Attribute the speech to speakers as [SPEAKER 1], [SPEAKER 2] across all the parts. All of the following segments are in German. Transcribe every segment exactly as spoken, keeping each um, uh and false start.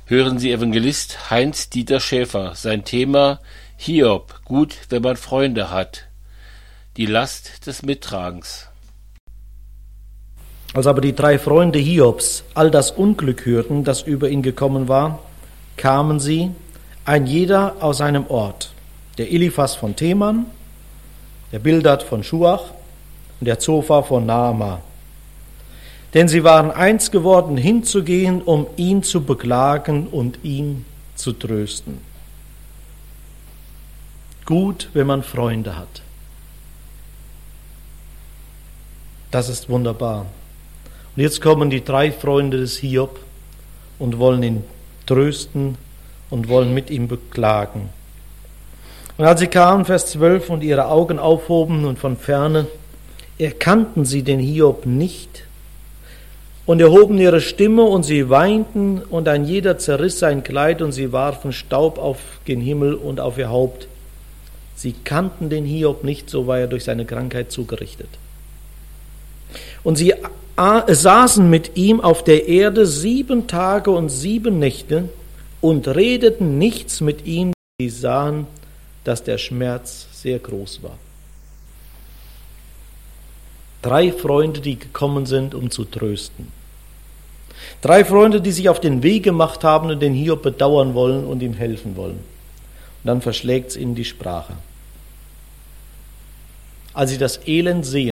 [SPEAKER 1] Hören Sie Evangelist Heinz-Dieter Schäfer, sein Thema Hiob, gut, wenn man Freunde hat. Die Last des Mittragens.
[SPEAKER 2] Als aber die drei Freunde Hiobs all das Unglück hörten, das über ihn gekommen war, kamen sie, ein jeder aus seinem Ort, der Eliphas von Teman, der Bildad von Schuach und der Zophar von Naama. Denn sie waren eins geworden, hinzugehen, um ihn zu beklagen und ihn zu trösten. Gut, wenn man Freunde hat. Das ist wunderbar. Und jetzt kommen die drei Freunde des Hiob und wollen ihn trösten und wollen mit ihm beklagen. Und als sie kamen, Vers zwölf, und ihre Augen aufhoben und von ferne erkannten sie den Hiob nicht und erhoben ihre Stimme und sie weinten und ein jeder zerriss sein Kleid und sie warfen Staub auf den Himmel und auf ihr Haupt. Sie kannten den Hiob nicht, so war er durch seine Krankheit zugerichtet. Und sie saßen mit ihm auf der Erde sieben Tage und sieben Nächte und redeten nichts mit ihm. Sie sahen, dass der Schmerz sehr groß war. Drei Freunde, die gekommen sind, um zu trösten. Drei Freunde, die sich auf den Weg gemacht haben und den Hiob bedauern wollen und ihm helfen wollen. Und dann verschlägt es ihnen die Sprache. Als sie das Elend sehen,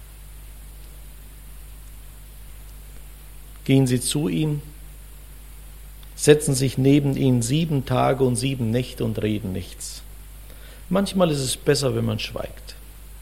[SPEAKER 2] gehen sie zu ihm, setzen sich neben ihn sieben Tage und sieben Nächte und reden nichts. Manchmal ist es besser, wenn man schweigt.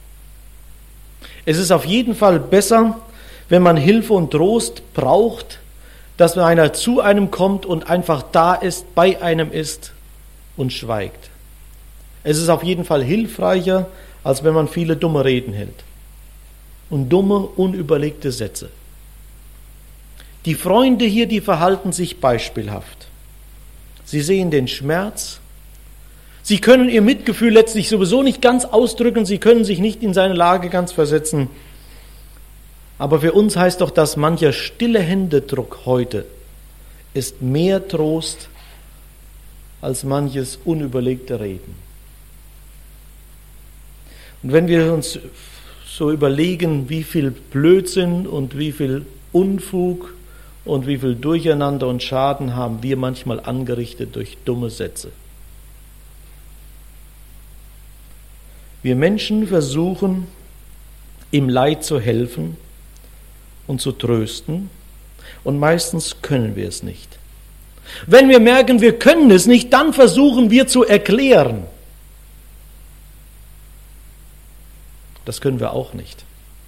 [SPEAKER 2] Es ist auf jeden Fall besser, wenn man Hilfe und Trost braucht, dass wenn einer zu einem kommt und einfach da ist, bei einem ist und schweigt. Es ist auf jeden Fall hilfreicher, als wenn man viele dumme Reden hält und dumme, unüberlegte Sätze. Die Freunde hier, die verhalten sich beispielhaft. Sie sehen den Schmerz. Sie können ihr Mitgefühl letztlich sowieso nicht ganz ausdrücken. Sie können sich nicht in seine Lage ganz versetzen. Aber für uns heißt doch, dass mancher stille Händedruck heute ist mehr Trost als manches unüberlegte Reden. Und wenn wir uns so überlegen, wie viel Blödsinn und wie viel Unfug und wie viel Durcheinander und Schaden haben wir manchmal angerichtet durch dumme Sätze. Wir Menschen versuchen, im Leid zu helfen und zu trösten, und meistens können wir es nicht. Wenn wir merken, wir können es nicht, dann versuchen wir zu erklären. Das können wir auch nicht.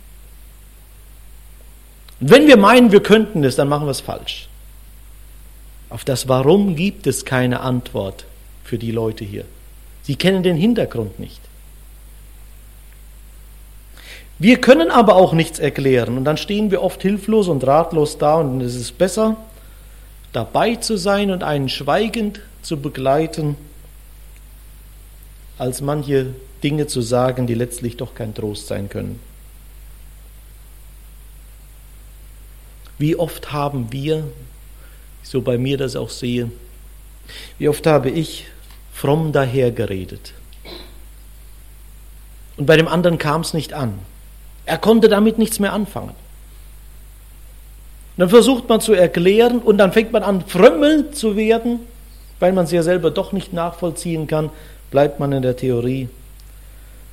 [SPEAKER 2] Wenn wir meinen, wir könnten es, dann machen wir es falsch. Auf das Warum gibt es keine Antwort für die Leute hier. Sie kennen den Hintergrund nicht. Wir können aber auch nichts erklären und dann stehen wir oft hilflos und ratlos da und es ist besser, dabei zu sein und einen schweigend zu begleiten, als manche Dinge zu sagen, die letztlich doch kein Trost sein können. Wie oft haben wir, so bei mir das auch sehe, wie oft habe ich fromm dahergeredet. Und bei dem anderen kam es nicht an. Er konnte damit nichts mehr anfangen. Und dann versucht man zu erklären und dann fängt man an, frömmel zu werden, weil man es ja selber doch nicht nachvollziehen kann, bleibt man in der Theorie